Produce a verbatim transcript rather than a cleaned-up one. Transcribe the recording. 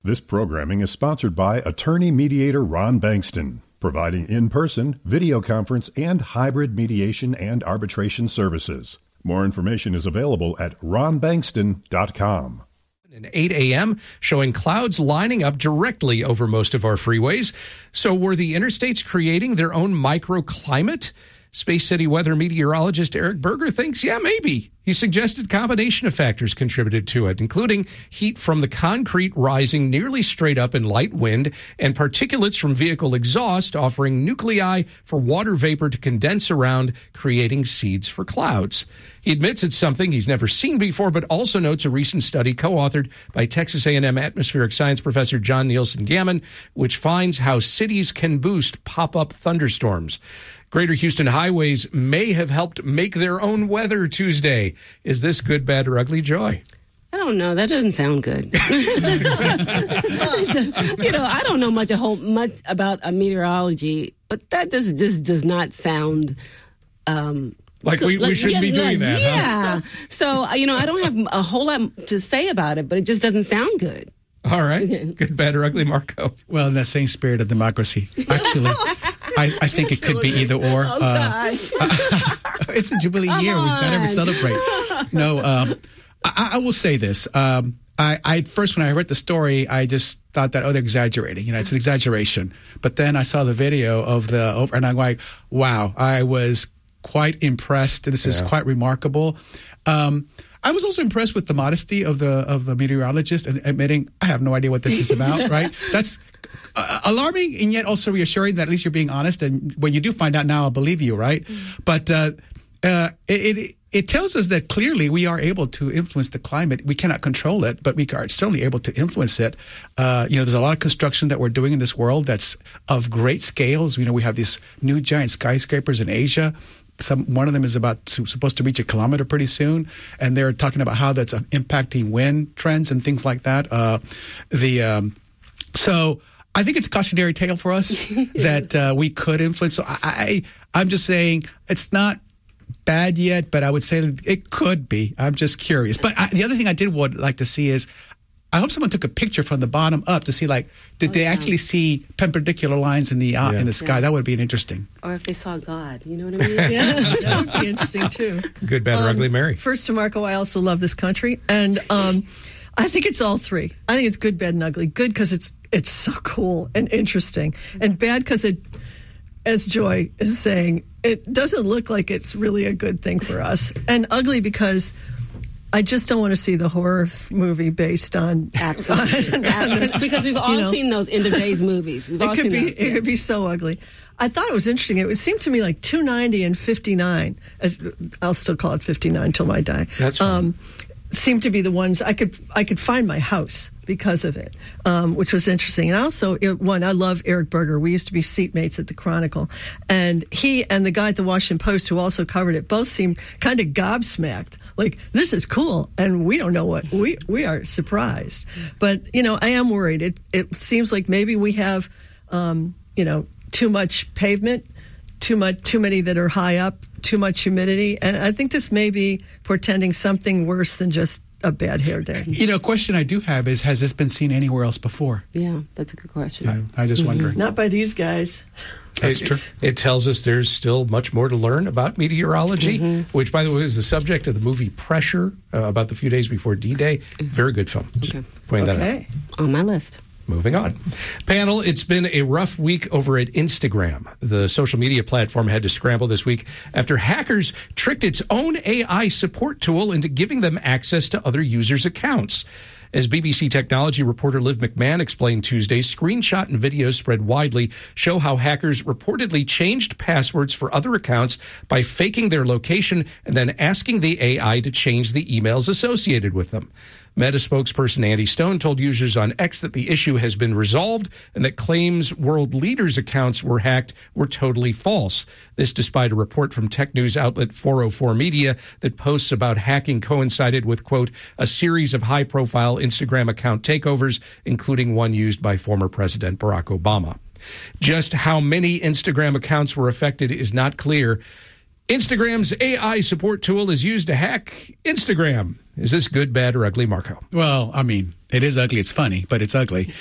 This programming is sponsored by attorney mediator Ron Bankston, providing in-person, video conference, and hybrid mediation and arbitration services. More information is available at ron bankston dot com. At eight a.m., showing clouds lining up directly over most of our freeways. So were the interstates creating their own microclimate? Space City weather meteorologist Eric Berger thinks, yeah, maybe. He suggested a combination of factors contributed to it, including heat from the concrete rising nearly straight up in light wind and particulates from vehicle exhaust offering nuclei for water vapor to condense around, creating seeds for clouds. He admits it's something he's never seen before, but also notes a recent study co-authored by Texas A and M atmospheric science professor John Nielsen Gammon, which finds how cities can boost pop-up thunderstorms. Greater Houston highways may have helped make their own weather Tuesday. Is this good, bad, or ugly, Joy? I don't know. That doesn't sound good. You know, I don't know much a whole much about uh, meteorology, but that does just does not sound um, like we, like, we shouldn't yeah, be doing like, that. Yeah. Huh? So uh, you know, I don't have a whole lot to say about it, but it just doesn't sound good. All right, good, bad, or ugly, Marco. Well, in that same spirit of democracy, actually. I, I think it could be either or. Oh, gosh. Uh, it's a Jubilee Come year. on. We've got to celebrate. No, um, I, I will say this. Um, I, I first, when I read the story, I just thought that, oh, they're exaggerating. You know, it's an exaggeration. But then I saw the video of the over, and I'm like, wow, I was quite impressed. This is yeah. quite remarkable. Um, I was also impressed with the modesty of the of the meteorologist and admitting, I have no idea what this is about, right? That's uh, alarming and yet also reassuring that at least you're being honest. And when you do find out now, I'll believe you, right? Mm-hmm. But uh, uh, it, it it tells us that clearly we are able to influence the climate. We cannot control it, but we are certainly able to influence it. Uh, you know, there's a lot of construction that we're doing in this world that's of great scales. You know, we have these new giant skyscrapers in Asia. Some, one of them is about to, supposed to reach a kilometer pretty soon, and they're talking about how that's uh, impacting wind trends and things like that. Uh, the um, so I think it's a cautionary tale for us that uh, we could influence. So I, I, I'm just saying it's not bad yet, but I would say it could be. I'm just curious. But I, the other thing I did would like to see is, I hope someone took a picture from the bottom up to see, like, did oh, they yeah. actually see perpendicular lines in the uh, yeah. in the sky? Yeah. That would be interesting. Or if they saw God, you know what I mean? Yeah, that would be interesting too. Good, bad, or um, ugly, Mary. First to Marco, I also love this country, and um, I think it's all three. I think it's good, bad, and ugly. Good because it's it's so cool and interesting, and bad because it, as Joy is saying, it doesn't look like it's really a good thing for us, and ugly because I just don't want to see the horror movie based on absolutely on, because, because we've all you know, seen those end of days movies. We've it all could seen be those, it yes. could be so ugly. I thought it was interesting. It seemed to me like two ninety and fifty-nine. As I'll still call it fifty-nine till I die. That's fine. Um, seemed to be the ones I could I could find my house because of it, um, which was interesting. And also, it, one, I love Eric Berger. We used to be seatmates at the Chronicle, and he and the guy at the Washington Post who also covered it both seemed kind of gobsmacked. Like, this is cool, and we don't know what we we are surprised. But you know, I am worried. It it seems like maybe we have, um, you know, too much pavement, too much too many that are high up, too much humidity, and I think this may be portending something worse than just a bad hair day. You know, a question I do have is, has this been seen anywhere else before? Yeah, that's a good question. I, I just mm-hmm. wondering. Not by these guys. That's it, true. It tells us there's still much more to learn about meteorology, mm-hmm. which, by the way, is the subject of the movie Pressure, uh, about the few days before D-Day. Very good film. Just okay. pointing okay. that out. On my list. Moving on. Panel, it's been a rough week over at Instagram. The social media platform had to scramble this week after hackers tricked its own A I support tool into giving them access to other users' accounts. As B B C technology reporter Liv McMahon explained Tuesday, screenshot and videos spread widely show how hackers reportedly changed passwords for other accounts by faking their location and then asking the A I to change the emails associated with them. Meta spokesperson Andy Stone told users on X that the issue has been resolved and that claims world leaders' accounts were hacked were totally false. This despite a report from tech news outlet four oh four Media that posts about hacking coincided with, quote, a series of high-profile Instagram account takeovers, including one used by former President Barack Obama. Just how many Instagram accounts were affected is not clear. Instagram's A I support tool is used to hack Instagram. Is this good, bad, or ugly, Marco? Well, I mean, it is ugly. It's funny, but it's ugly.